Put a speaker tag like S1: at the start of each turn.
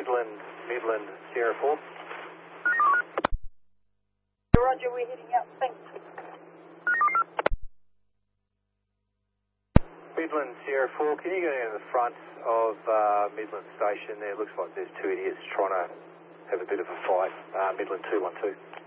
S1: Midland, Sierra 4.
S2: Roger, we're heading out. Thanks.
S1: Midland, Sierra 4, can you go down to the front of Midland Station there? Looks like there's two idiots trying to have a bit of a fight. Midland 212.